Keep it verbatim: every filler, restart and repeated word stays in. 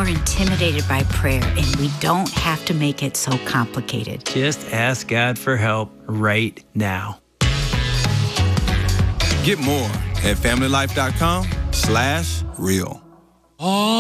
are intimidated by prayer, and we don't have to make it so complicated. Just ask God for help right now. Get more at familylife.com slash real.